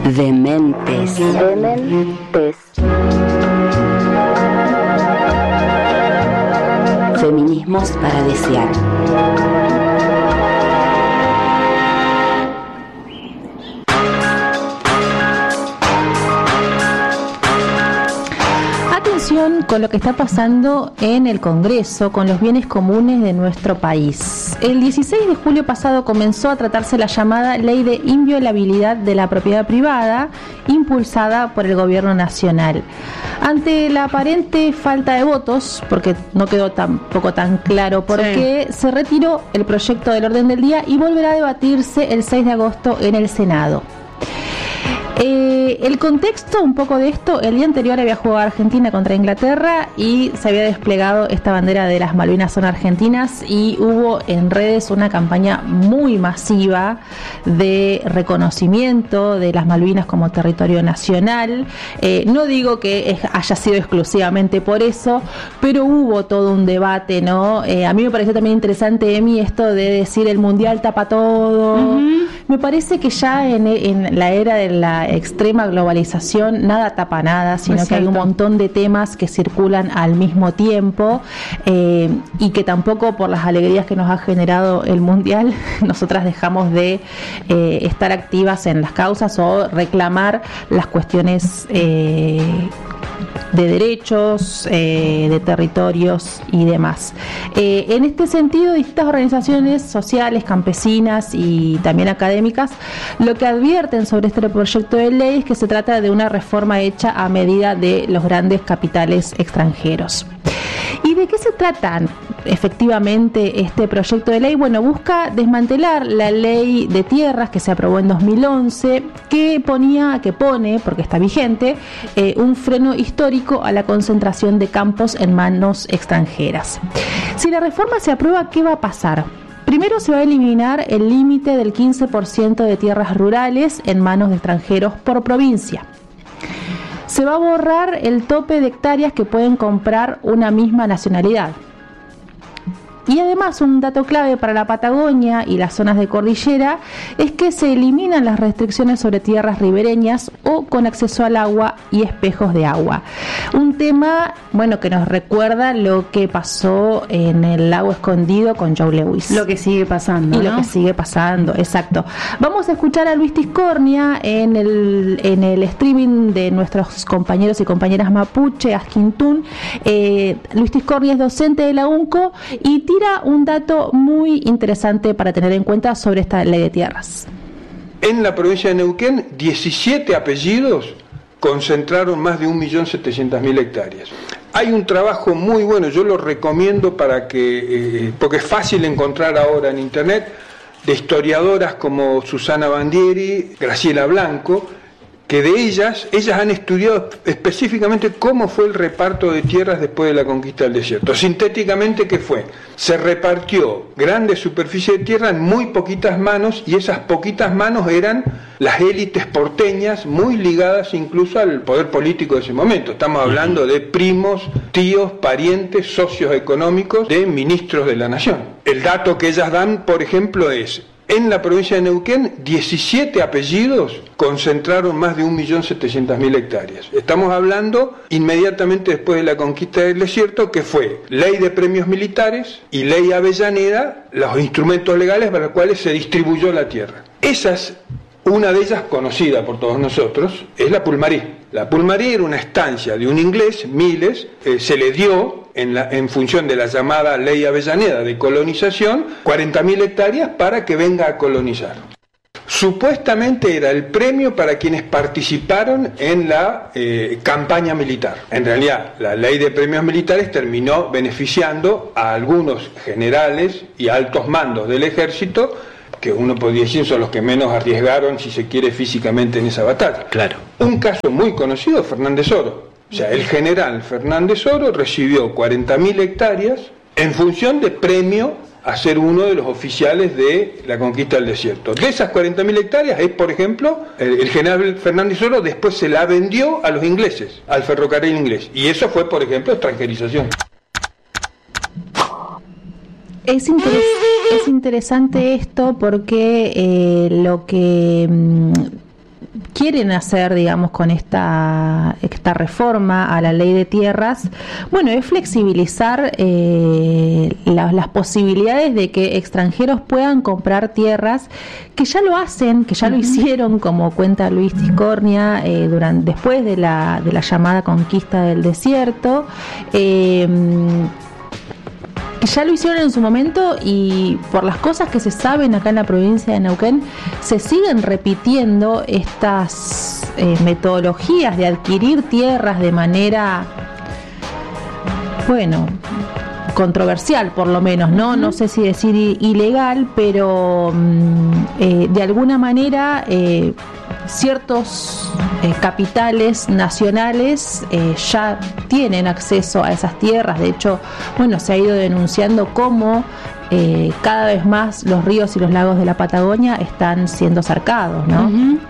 Dementes. Feminismos para desear. Con lo que está pasando en el Congreso con los bienes comunes de nuestro país. El 16 de julio pasado comenzó a tratarse la llamada Ley de Inviolabilidad de la Propiedad Privada, impulsada por el Gobierno Nacional. Ante la aparente falta de votos, porque no quedó tampoco tan claro por qué, se retiró el proyecto del orden del día y volverá a debatirse el 6 de agosto en el Senado. El contexto un poco de esto: el día anterior había jugado Argentina contra Inglaterra y se había desplegado esta bandera de las Malvinas son argentinas, y hubo en redes una campaña muy masiva de reconocimiento de las Malvinas como territorio nacional. No digo que haya sido exclusivamente por eso, pero hubo todo un debate, ¿no? A mí me pareció también interesante, Emi, esto de decir el mundial tapa todo. Uh-huh. Me parece que ya en la era de la extrema globalización nada tapa nada, sino que hay un montón de temas que circulan al mismo tiempo, y que tampoco, por las alegrías que nos ha generado el mundial, nosotras dejamos de estar activas en las causas o reclamar las cuestiones de derechos, de territorios y demás. En este sentido, distintas organizaciones sociales, campesinas y también académicas lo que advierten sobre este proyecto de ley es que se trata de una reforma hecha a medida de los grandes capitales extranjeros. ¿Y de qué se trata efectivamente este proyecto de ley? Bueno, busca desmantelar la ley de tierras que se aprobó en 2011, que pone, porque está vigente, un freno histórico a la concentración de campos en manos extranjeras. Si la reforma se aprueba, ¿qué va a pasar? Primero, se va a eliminar el límite del 15% de tierras rurales en manos de extranjeros por provincia. Se va a borrar el tope de hectáreas que pueden comprar una misma nacionalidad. Y además, un dato clave para la Patagonia y las zonas de cordillera es que se eliminan las restricciones sobre tierras ribereñas o con acceso al agua y espejos de agua. Un tema, bueno, que nos recuerda lo que pasó en el lago Escondido con Joe Lewis. Lo que sigue pasando, y ¿no? Lo que sigue pasando, exacto. Vamos a escuchar a Luis Tiscornia en el streaming de nuestros compañeros y compañeras mapuche, Asquintún. Luis Tiscornia es docente de la UNCO y tira un dato muy interesante para tener en cuenta sobre esta ley de tierras. En la provincia de Neuquén, 17 apellidos concentraron más de 1.700.000 hectáreas. Hay un trabajo muy bueno, yo lo recomiendo para que, porque es fácil encontrar ahora en internet, de historiadoras como Susana Bandieri, Graciela Blanco, que de ellas han estudiado específicamente cómo fue el reparto de tierras después de la conquista del desierto. Sintéticamente, ¿qué fue? Se repartió grandes superficies de tierra en muy poquitas manos, y esas poquitas manos eran las élites porteñas, muy ligadas incluso al poder político de ese momento. Estamos hablando de primos, tíos, parientes, socios económicos de ministros de la nación. El dato que ellas dan, por ejemplo, es: en la provincia de Neuquén, 17 apellidos concentraron más de 1.700.000 hectáreas. Estamos hablando inmediatamente después de la conquista del desierto, que fue ley de premios militares y ley Avellaneda, los instrumentos legales para los cuales se distribuyó la tierra. Una de ellas, conocida por todos nosotros, es la Pulmarí. La Pulmarí era una estancia de un inglés, Miles, se le dio, en función de la llamada Ley Avellaneda de colonización, 40.000 hectáreas para que venga a colonizar. Supuestamente era el premio para quienes participaron en la campaña militar. En realidad, la ley de premios militares terminó beneficiando a algunos generales y altos mandos del ejército, que uno podría decir son los que menos arriesgaron, si se quiere, físicamente en esa batalla. Claro. Un caso muy conocido, Fernández Oro. O sea, el general Fernández Oro recibió 40.000 hectáreas en función de premio a ser uno de los oficiales de la conquista del desierto. De esas 40.000 hectáreas es, por ejemplo, el general Fernández Oro después se la vendió a los ingleses, al ferrocarril inglés. Y eso fue, por ejemplo, extranjerización. Es interesante esto porque lo que quieren hacer, digamos, con esta reforma a la ley de tierras, bueno, es flexibilizar las posibilidades de que extranjeros puedan comprar tierras, que ya lo hacen, que ya lo hicieron, como cuenta Luis Tiscornia, después de la llamada conquista del desierto, que ya lo hicieron en su momento, y por las cosas que se saben acá en la provincia de Neuquén, se siguen repitiendo estas metodologías de adquirir tierras de manera, bueno, controversial por lo menos, no sé si decir ilegal, pero de alguna manera ciertos capitales nacionales ya tienen acceso a esas tierras. De hecho, bueno, se ha ido denunciando cómo cada vez más los ríos y los lagos de la Patagonia están siendo cercados, ¿no?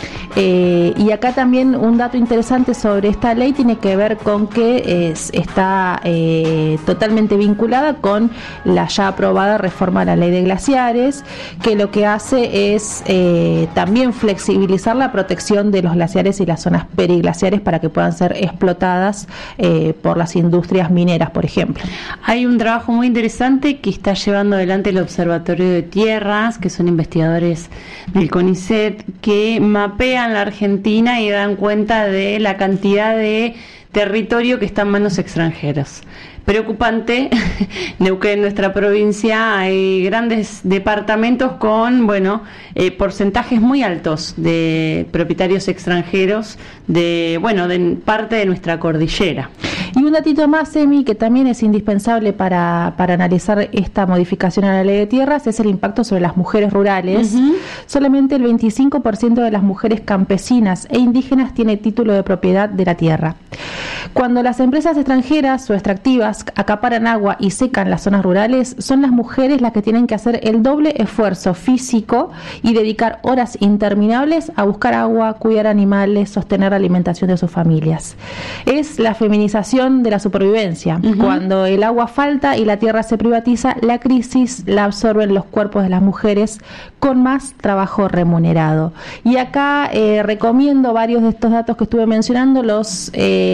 Y acá también un dato interesante sobre esta ley tiene que ver con que está totalmente vinculada con la ya aprobada reforma a la ley de glaciares, que lo que hace es también flexibilizar la protección de los glaciares y las zonas periglaciares para que puedan ser explotadas por las industrias mineras, por ejemplo. Hay un trabajo muy interesante que está llevando adelante el Observatorio de Tierras, que son investigadores del CONICET, que mapean la Argentina y dan cuenta de la cantidad de territorio que está en manos extranjeras. Preocupante. Neuquén, nuestra provincia, hay grandes departamentos con, porcentajes muy altos de propietarios extranjeros de parte de nuestra cordillera. Y un datito más, Emi, que también es indispensable para analizar esta modificación a la ley de tierras, es el impacto sobre las mujeres rurales. Solamente el 25% de las mujeres campesinas e indígenas tiene título de propiedad de la tierra. Cuando las empresas extranjeras o extractivas acaparan agua y secan las zonas rurales, son las mujeres las que tienen que hacer el doble esfuerzo físico y dedicar horas interminables a buscar agua, cuidar animales, sostener la alimentación de sus familias. Es la feminización de la supervivencia. Cuando el agua falta y la tierra se privatiza, la crisis la absorben los cuerpos de las mujeres con más trabajo remunerado. Y acá recomiendo varios de estos datos que estuve mencionando, los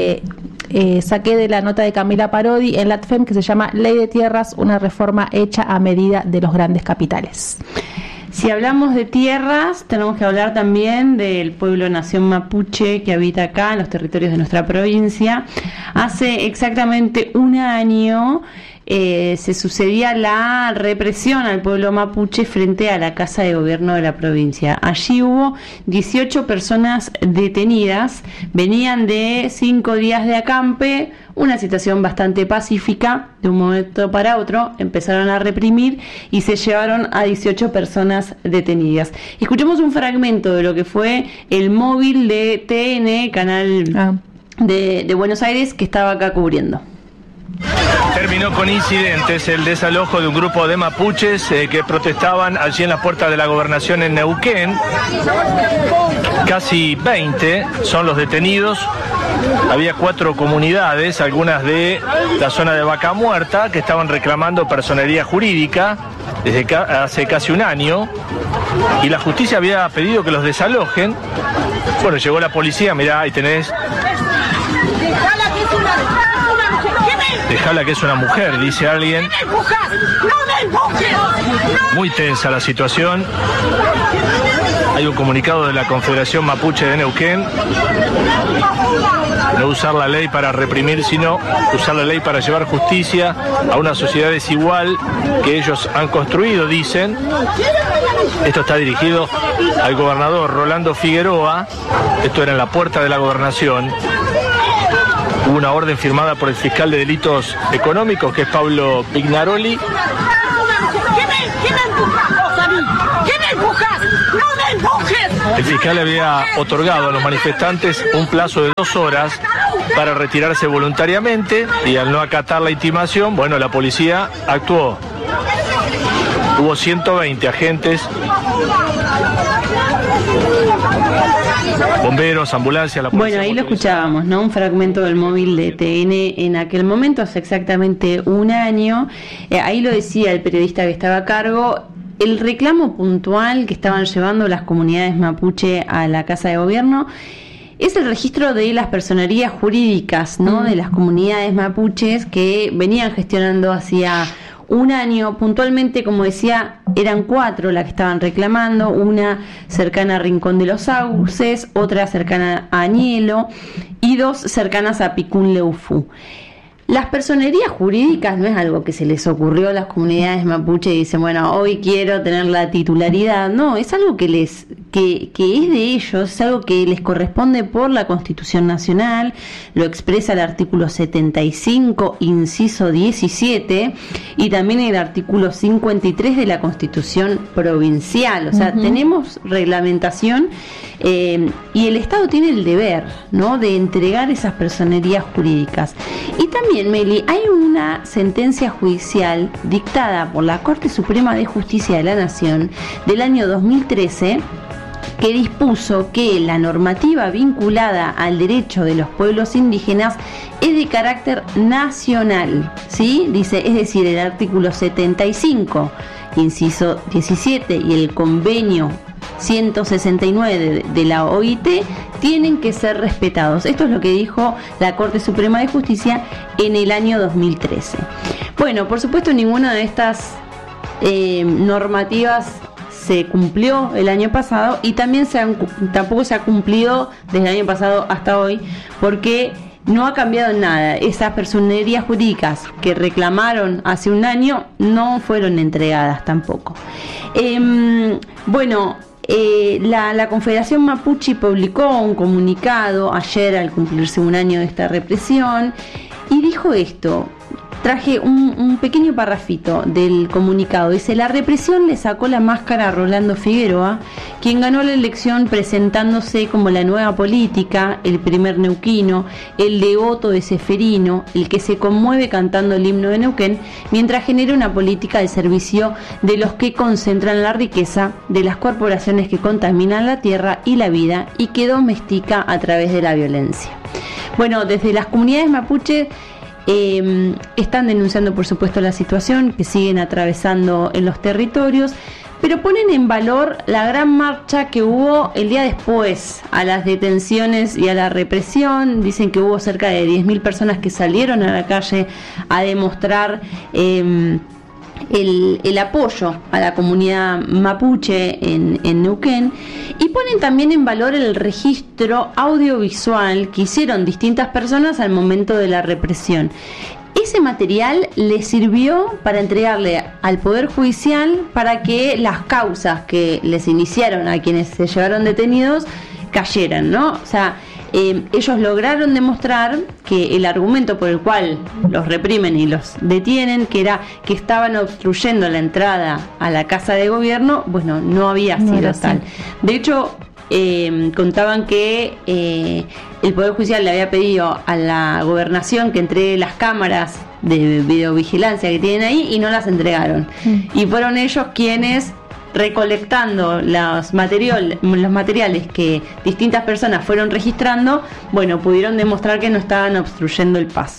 saqué de la nota de Camila Parodi en LATFEM, que se llama Ley de Tierras, una reforma hecha a medida de los grandes capitales. Si hablamos de tierras, tenemos que hablar también del pueblo nación mapuche que habita acá en los territorios de nuestra provincia. Hace exactamente un año se sucedía la represión al pueblo mapuche frente a la Casa de Gobierno de la provincia. Allí hubo 18 personas detenidas, venían de 5 días de acampe, una situación bastante pacífica. De un momento para otro empezaron a reprimir y se llevaron a 18 personas detenidas. Escuchemos un fragmento de lo que fue el móvil de TN, canal de Buenos Aires, que estaba acá cubriendo. Terminó con incidentes el desalojo de un grupo de mapuches que protestaban allí en las puertas de la gobernación en Neuquén. Casi 20 son los detenidos. Había 4 comunidades, algunas de la zona de Vaca Muerta, que estaban reclamando personería jurídica desde hace casi un año, y la justicia había pedido que los desalojen. Bueno, llegó la policía, mirá, ahí tenés. Dejala que es una mujer, dice alguien. Muy tensa la situación. Hay un comunicado de la Confederación Mapuche de Neuquén. No usar la ley para reprimir, sino usar la ley para llevar justicia a una sociedad desigual que ellos han construido, dicen. Esto está dirigido al gobernador Rolando Figueroa. Esto era en la puerta de la gobernación. Hubo una orden firmada por el fiscal de delitos económicos, que es Pablo Pignaroli. El fiscal había otorgado a los manifestantes un plazo de 2 horas para retirarse voluntariamente, y al no acatar la intimación, bueno, la policía actuó. Hubo 120 agentes, bomberos, ambulancias, la policía. Bueno, ahí lo escuchábamos, ¿no? Un fragmento del móvil de TN en aquel momento, hace exactamente un año. Ahí lo decía el periodista que estaba a cargo. el reclamo puntual que estaban llevando las comunidades mapuche a la Casa de Gobierno es el registro de las personerías jurídicas, ¿no? De las comunidades mapuches que venían gestionando hacía un año. Puntualmente, como decía, eran 4 las que estaban reclamando, una cercana a Rincón de los Sauces, otra cercana a Añelo y 2 cercanas a Picún-Leufú. Las personerías jurídicas no es algo que se les ocurrió a las comunidades mapuche y dicen, bueno, hoy quiero tener la titularidad. No, es algo que es de ellos, es algo que les corresponde por la Constitución Nacional, lo expresa el artículo 75, inciso 17, y también el artículo 53 de la Constitución Provincial. O sea, tenemos reglamentación y el Estado tiene el deber, ¿no?, de entregar esas personerías jurídicas. Y también, Meli, hay una sentencia judicial dictada por la Corte Suprema de Justicia de la Nación del año 2013 que dispuso que la normativa vinculada al derecho de los pueblos indígenas es de carácter nacional, ¿sí? Dice, es decir, el artículo 75, inciso 17 y el convenio 169 de la OIT tienen que ser respetados. Esto es lo que dijo la Corte Suprema de Justicia en el año 2013. Bueno, por supuesto, ninguna de estas normativas se cumplió el año pasado y también tampoco se ha cumplido desde el año pasado hasta hoy, porque no ha cambiado nada. Esas personerías jurídicas que reclamaron hace un año no fueron entregadas tampoco. La Confederación Mapuche publicó un comunicado ayer al cumplirse un año de esta represión y dijo esto. Traje un pequeño parrafito del comunicado. Dice: la represión le sacó la máscara a Rolando Figueroa, quien ganó la elección presentándose como la nueva política, el primer neuquino, el devoto de Seferino, el que se conmueve cantando el himno de Neuquén, mientras genera una política de servicio de los que concentran la riqueza, de las corporaciones que contaminan la tierra y la vida y que domestica a través de la violencia. Bueno, desde las comunidades mapuche están denunciando, por supuesto, la situación que siguen atravesando en los territorios, pero ponen en valor la gran marcha que hubo el día después a las detenciones y a la represión. Dicen que hubo cerca de 10.000 personas que salieron a la calle a demostrar el apoyo a la comunidad mapuche en Neuquén, y ponen también en valor el registro audiovisual que hicieron distintas personas al momento de la represión. Ese material les sirvió para entregarle al Poder Judicial para que las causas que les iniciaron a quienes se llevaron detenidos cayeran, ¿no? O sea, ellos lograron demostrar que el argumento por el cual los reprimen y los detienen, que era que estaban obstruyendo la entrada a la Casa de Gobierno, bueno, no había sido tal. De hecho, contaban que el Poder Judicial le había pedido a la Gobernación que entregue las cámaras de videovigilancia que tienen ahí y no las entregaron. Y fueron ellos quienes, recolectando los materiales que distintas personas fueron registrando, bueno, pudieron demostrar que no estaban obstruyendo el paso.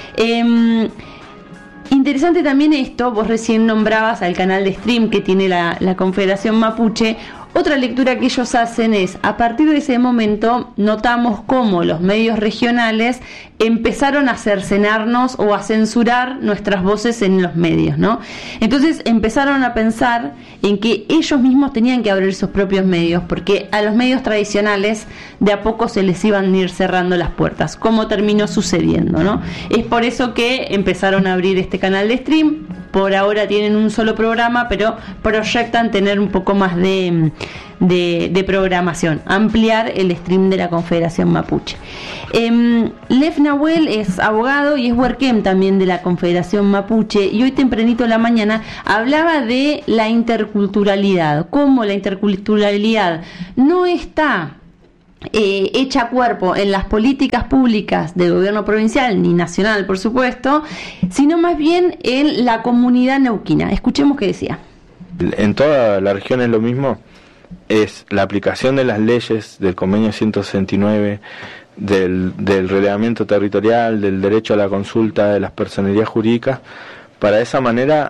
Interesante también esto, vos recién nombrabas al canal de stream que tiene la Confederación Mapuche. Otra lectura que ellos hacen es, a partir de ese momento notamos cómo los medios regionales empezaron a cercenarnos o a censurar nuestras voces en los medios, ¿no? Entonces empezaron a pensar en que ellos mismos tenían que abrir sus propios medios, porque a los medios tradicionales de a poco se les iban a ir cerrando las puertas, como terminó sucediendo, ¿no? Es por eso que empezaron a abrir este canal de stream. Por ahora tienen un solo programa, pero proyectan tener un poco más de programación, ampliar el stream de la Confederación Mapuche. Lev Nahuel es abogado y es huerquén también de la Confederación Mapuche, y hoy tempranito en la mañana hablaba de la interculturalidad, cómo la interculturalidad no está hecha cuerpo en las políticas públicas del gobierno provincial ni nacional, por supuesto, sino más bien en la comunidad neuquina. Escuchemos qué decía. En toda la región es lo mismo, es la aplicación de las leyes del convenio 169, del relevamiento territorial, del derecho a la consulta, de las personerías jurídicas, para de esa manera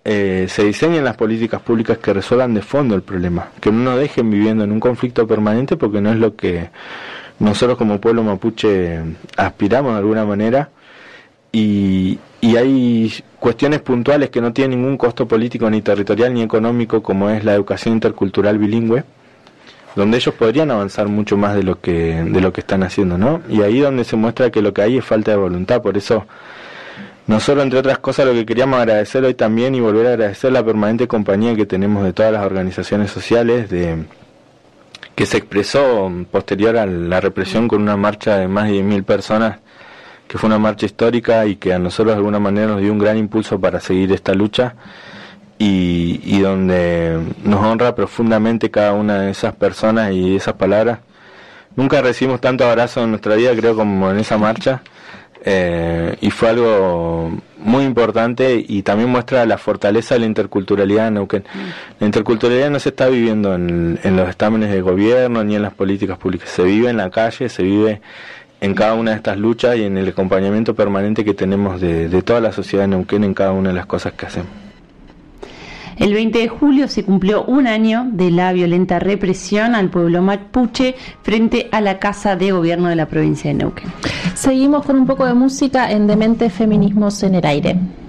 se diseñen las políticas públicas que resuelvan de fondo el problema, que no nos dejen viviendo en un conflicto permanente, porque no es lo que nosotros como pueblo mapuche aspiramos de alguna manera. Y hay cuestiones puntuales que no tienen ningún costo político ni territorial ni económico, como es la educación intercultural bilingüe, donde ellos podrían avanzar mucho más de lo que están haciendo, ¿no? Y ahí donde se muestra que lo que hay es falta de voluntad. Por eso nosotros, entre otras cosas, lo que queríamos agradecer hoy también, y volver a agradecer la permanente compañía que tenemos de todas las organizaciones sociales, que se expresó posterior a la represión con una marcha de más de 10.000 personas, que fue una marcha histórica y que a nosotros de alguna manera nos dio un gran impulso para seguir esta lucha, y donde nos honra profundamente cada una de esas personas y esas palabras. Nunca recibimos tanto abrazo en nuestra vida, creo, como en esa marcha, y fue algo muy importante, y también muestra la fortaleza de la interculturalidad en Neuquén. La interculturalidad no se está viviendo en los estámenes de gobierno ni en las políticas públicas, se vive en la calle, se vive en cada una de estas luchas y en el acompañamiento permanente que tenemos de toda la sociedad de Neuquén en cada una de las cosas que hacemos. El 20 de julio se cumplió un año de la violenta represión al pueblo mapuche frente a la Casa de Gobierno de la provincia de Neuquén. Seguimos con un poco de música en Demente Feminismos en el Aire.